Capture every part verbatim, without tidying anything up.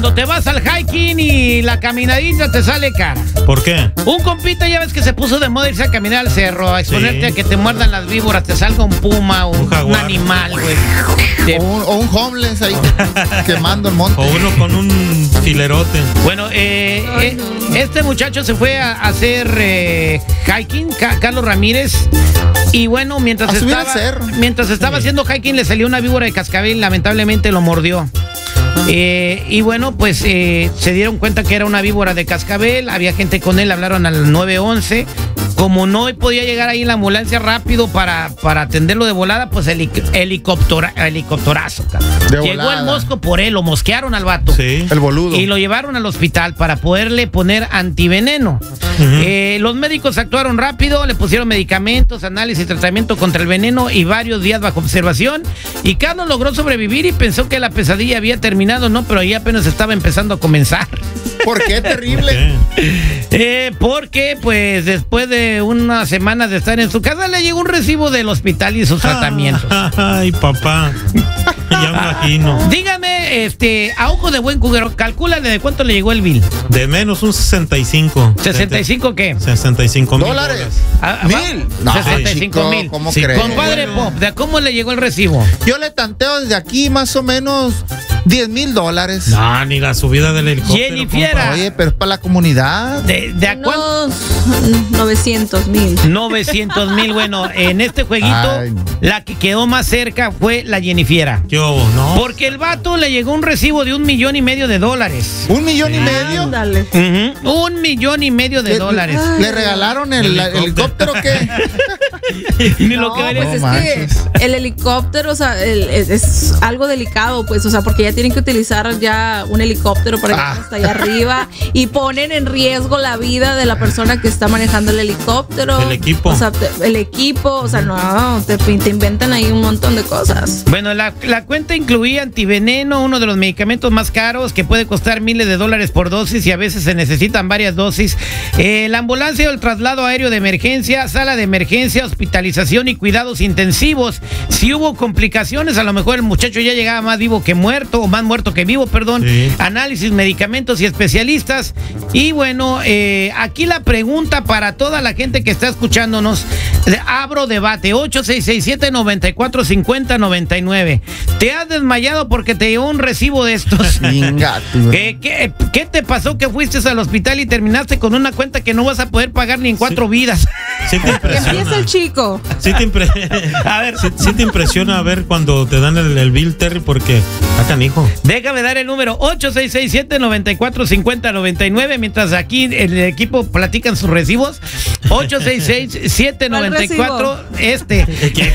Cuando te vas al hiking y la caminadita te sale cara. ¿Por qué? Un compita ya ves que se puso de moda irse a caminar al cerro, a exponerte sí. a que te muerdan las víboras, te salga un puma o un, un, un animal, güey. De... O, un, o un homeless ahí quemando el monte. O uno con un filerote. Bueno, eh, eh, este muchacho se fue a, a hacer eh, hiking, Ca- Carlos Ramírez. Y bueno, mientras estaba, mientras estaba sí. haciendo hiking le salió una víbora de cascabel, lamentablemente lo mordió. Eh, y bueno, pues eh, se dieron cuenta que era una víbora de cascabel, había gente con él, hablaron al nueve once. Como no podía llegar ahí la ambulancia rápido para, para atenderlo de volada, pues el helicóptero, helicópterazo, llegó el mosco por él, lo mosquearon al vato. Sí, el boludo. Y lo llevaron al hospital para poderle poner antiveneno. Uh-huh. Eh, los médicos actuaron rápido, le pusieron medicamentos, análisis, tratamiento contra el veneno y varios días bajo observación. Y Carlos logró sobrevivir y pensó que la pesadilla había terminado, ¿no? Pero ahí apenas estaba empezando a comenzar. ¿Por qué terrible? ¿Por qué? Eh, porque, pues, después de unas semanas de estar en su casa, le llegó un recibo del hospital y sus tratamientos. Ay, papá. Ya me imagino. Dígame, este, a ojo de buen cubero, calcúlale de cuánto le llegó el bill. De menos un sesenta y cinco. ¿sesenta y cinco qué? sesenta y cinco mil dólares. ¿Mil? No, sesenta y cinco mil. ¿Cómo sí, crees? Compadre bueno. Pop, ¿de cómo le llegó el recibo? Yo le tanteo desde aquí más o menos diez mil dólares. No, ni la subida del helicóptero. Jennifiera. Oye, pero es para la comunidad. ¿De, de a cuánto? novecientos mil. novecientos mil. Bueno, en este jueguito, Ay, no. la que quedó más cerca fue la Jennifiera. ¿Qué hubo? No. Porque el vato le llegó un recibo de un millón y medio de dólares. ¿Un millón y medio? Ándale. Uh-huh. Un millón y medio de dólares. ¿Le regalaron el, el helicóptero qué? Ni no, lo que pues no es manches. que el helicóptero, o sea, el, es, es algo delicado, pues, o sea, porque ya tienen que utilizar ya un helicóptero para llegar ah. hasta allá arriba y ponen en riesgo la vida de la persona que está manejando el helicóptero. El equipo. O sea, te, el equipo, o sea, no, te, te inventan ahí un montón de cosas. Bueno, la, la cuenta incluía antiveneno, uno de los medicamentos más caros que puede costar miles de dólares por dosis y a veces se necesitan varias dosis. Eh, la ambulancia o el traslado aéreo de emergencia, sala de emergencia, hospitalización y cuidados intensivos. Si hubo complicaciones, a lo mejor el muchacho ya llegaba más vivo que muerto, o más muerto que vivo, perdón. Sí. Análisis, medicamentos y especialistas. Y bueno, eh, aquí la pregunta para toda la gente que está escuchándonos, abro debate, ocho seis seis siete, nueve cuatro cinco cero, nueve nueve. ¿Te has desmayado porque te llegó un recibo de estos? ¿Qué, qué, ¿Qué te pasó que fuiste al hospital y terminaste con una cuenta que no vas a poder pagar ni en cuatro sí. vidas? Sí te impresiona. Empieza el chico. Sí te, impre... a ver. Sí, sí te impresiona ver cuando te dan el, el bill, Terry, porque está canijo. Déjame dar el número ocho seis seis siete, nueve cuatro cinco cero, nueve nueve, mientras aquí el equipo platican sus recibos. ocho seis seis siete nueve cuatro este.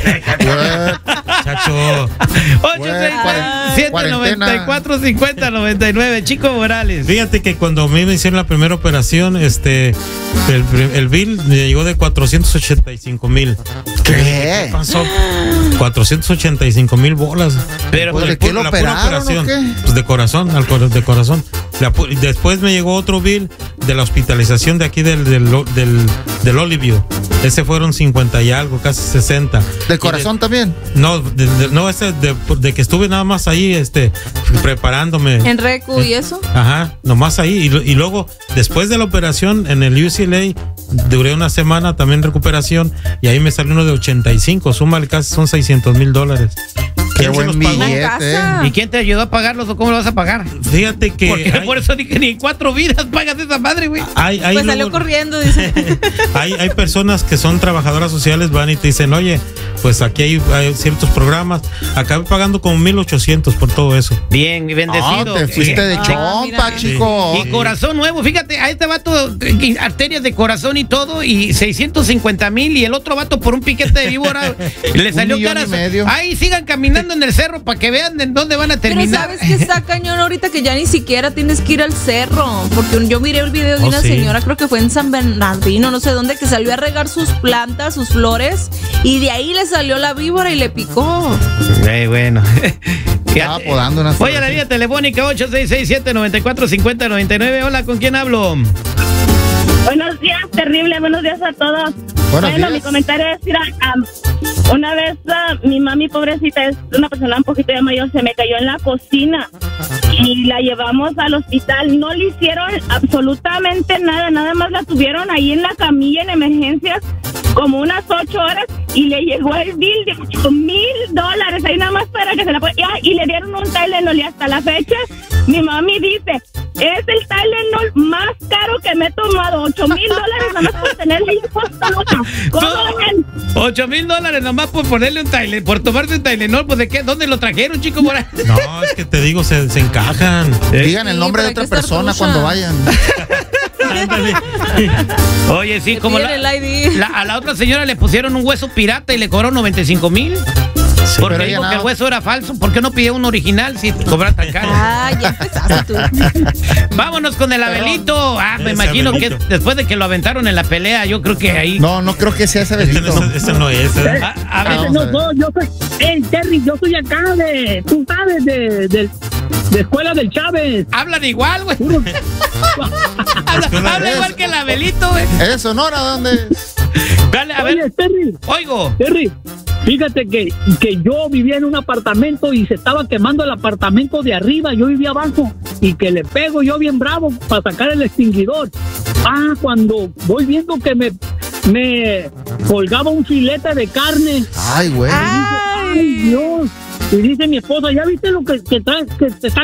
Chacho. ocho seis seis siete nueve cuatro cinco cero, nueve nueve. Chico Morales. Fíjate que cuando a mí me hicieron la primera operación, este el, el bill me llegó de cuatrocientos ochenta y cinco mil. ¿Qué? ¿Qué pasó? cuatrocientos ochenta y cinco mil bolas. Pero pues, ¿de qué lo operaron o qué? Pues de corazón, al de corazón. La, después me llegó otro bill de la hospitalización de aquí del del del, del Olivio. Ese fueron cincuenta y algo, casi sesenta. ¿De corazón de, también? No, de, de, no ese de, de que estuve nada más ahí, este, preparándome. ¿En Recu y eso? Ajá, nomás ahí. Y, y luego, después de la operación en el U C L A, duré una semana también recuperación y ahí me salió uno de ochenta y cinco. Súmale, casi son seiscientos mil dólares. Qué buen billete. ¿Y quién te ayudó a pagarlos o cómo lo vas a pagar? Fíjate que... Porque hay, por eso dije, ni cuatro vidas pagas esa madre, güey. Hay, hay pues luego, salió corriendo, dice. hay, hay personas que son trabajadoras sociales, van y te dicen, oye, pues aquí hay, hay ciertos programas. Acabé pagando como mil ochocientos por todo eso. Bien, bendecido. Ah, te fuiste de ah, chompa, mira, chico. Y corazón nuevo, fíjate, a este vato, arterias de corazón y todo, y seiscientos cincuenta mil, y el otro vato por un piquete de víbora le salió cara. Ahí sigan caminando en el cerro para que vean en dónde van a terminar. Pero sabes que está cañón ahorita que ya ni siquiera tienes que ir al cerro, porque yo miré el video de oh, una sí. señora, creo que fue en San Bernardino, no sé dónde, que salió a regar sus plantas, sus flores, y de ahí le salió la víbora y le picó. Eh, bueno. Estaba podando una. Voy a la línea telefónica ocho seis seis siete nueve cuatro cinco cero nueve nueve. Hola, ¿con quién hablo? Buenos días, terrible, buenos días a todos. Buenos bueno, días. Mi comentario es, mira, um, una vez uh, mi mami pobrecita es una persona un poquito ya mayor, se me cayó en la cocina y la llevamos al hospital. No le hicieron absolutamente nada, nada más la tuvieron ahí en la camilla en emergencias como unas ocho horas y le llegó el bill de ocho mil dólares ahí nada más para que se la pueda. Y le dieron un Tylenol y hasta la fecha mi mami dice, es el Tylenol más caro que me he tomado, ocho mil dólares nada más por tenerle ahí puesta. ¿Cómo ven? ocho mil dólares nomás por ponerle un Tylenol, por tomarse un Tylenol, pues de qué, ¿dónde lo trajeron, chico? Por ahí? No, es que te digo, se, se encajan. Digan el Sí, nombre de pero hay otra que estar persona trucha. cuando vayan. Oye, sí, Te como piden la, el I D. la- a la otra señora le pusieron un hueso pirata y le cobraron noventa y cinco mil. Porque pero dijo ella que el no. hueso era falso. ¿Por qué no pidió un original si cobra tan caro? Ah, ya empezaste tú. Vámonos con el Abelito. Ah, me Ese imagino Abelito. que después de que lo aventaron en la pelea, yo creo que ahí. No, no creo que sea ese Este Abelito. no, ese no es. ¿eh? A- a ver, Ah, Ese no soy, yo soy, hey Terry, yo soy acá de, tú sabes, de, de, de Escuela del Chávez. hablan igual, güey. Puro- Habla, habla igual que el Abelito, güey. ¿Es Sonora dónde? Dale, a ver. Oye, Terry, Oigo. Terry, fíjate que, que yo vivía en un apartamento y se estaba quemando el apartamento de arriba, yo vivía abajo, y que le pego yo bien bravo para sacar el extinguidor. Ah, cuando voy viendo que me, me colgaba un filete de carne. Ay, güey. Ay, Dios. Y dice mi esposa, ¿ya viste lo que, que trae, que te está